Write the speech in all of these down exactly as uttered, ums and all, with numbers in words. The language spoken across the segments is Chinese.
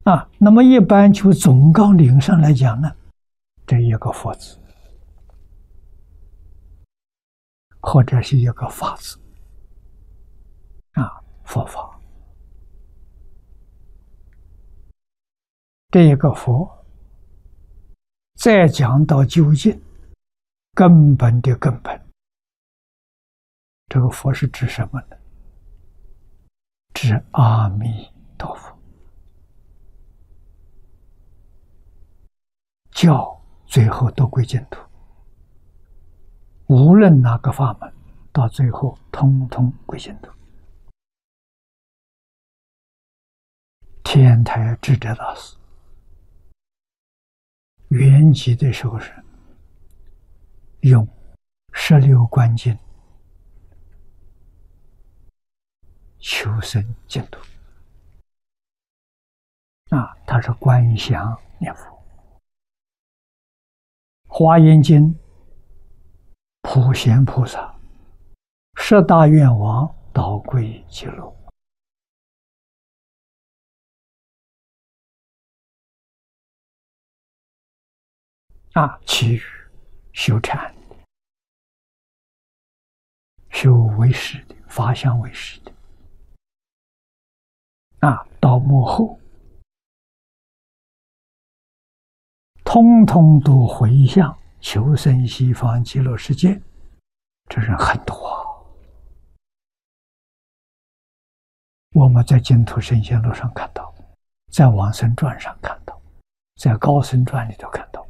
啊，那么一般就总纲领上来讲呢，这一个佛字，或者是一个法字，啊，佛法，这一个佛，再讲到究竟根本的根本，这个佛是指什么呢？指阿弥陀佛。教最后都归净土，无论哪个法门，到最后通通归净土。天台智者大师圆寂的时候是用十六观经求生净土啊，他是观想念佛。华严经普贤菩萨十大愿王导归极乐，啊，其余修禅修唯识的法相唯识的，啊，到末后通通都回向求生西方极乐世界，这人很多啊。我们在净土圣贤录上看到，在往生传上看到，在高僧传里头看到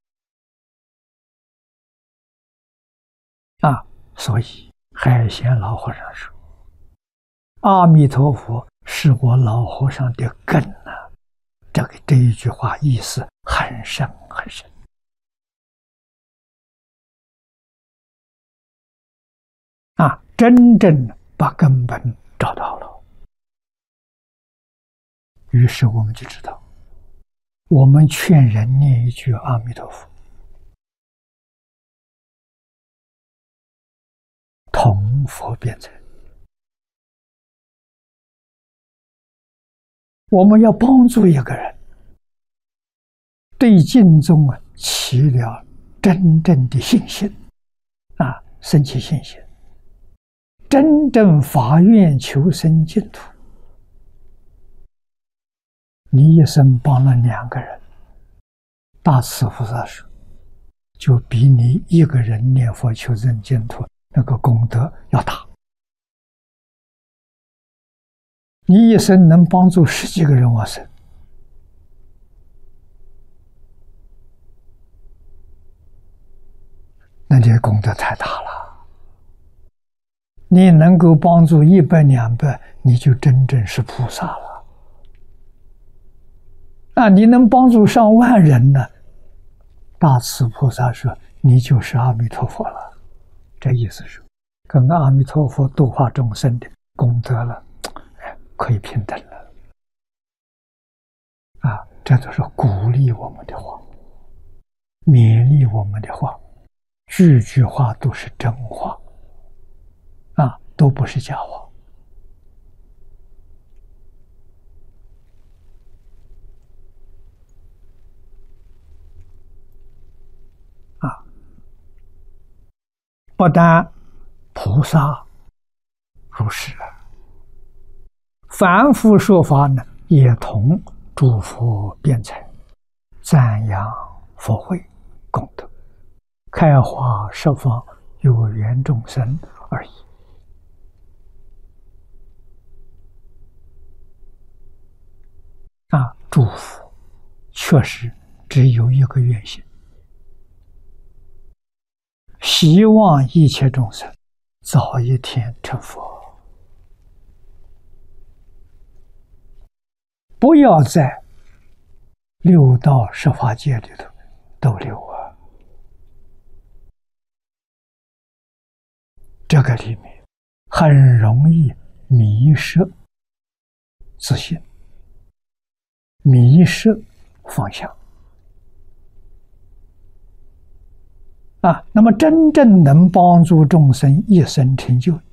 啊。所以海贤老和尚说，阿弥陀佛是我老和尚的根啊。这个这一句话意思很深很深啊，真正把根本找到了。于是我们就知道，我们劝人念一句阿弥陀佛，同佛辩才。我们要帮助一个人对净宗啊起了真正的信心啊，生起信心，真正发愿求生净土。你一生帮了两个人，大慈菩萨说，就比你一个人念佛求生净土那个功德要大。你一生能帮助十几个人往生，那这功德太大了。你能够帮助一百两百，你就真正是菩萨了。啊，你能帮助上万人呢？大慈菩萨说，你就是阿弥陀佛了。这意思是，跟阿弥陀佛度化众生的功德了，可以平等了。啊，这都是鼓励我们的话，勉励我们的话，句句话都是真话，啊，都不是假话。啊，不但菩萨如是，凡夫说法呢，也同诸佛辩才，赞扬佛慧功德，开化十方有缘众生而已。啊，祝福确实只有一个愿心，希望一切众生早一天成佛，不要在六道十法界里头逗留啊！这个里面很容易迷失自信，迷失方向啊。那么真正能帮助众生一生成就，